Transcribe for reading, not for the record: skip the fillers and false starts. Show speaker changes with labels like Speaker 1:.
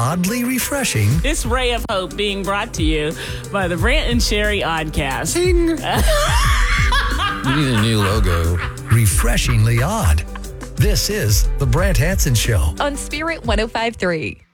Speaker 1: oddly refreshing.
Speaker 2: This ray of hope being brought to you by the Brant and Sherry Oddcast.
Speaker 3: You need a new logo.
Speaker 1: Refreshingly odd. This is The Brant Hanson Show
Speaker 4: on Spirit 105.3.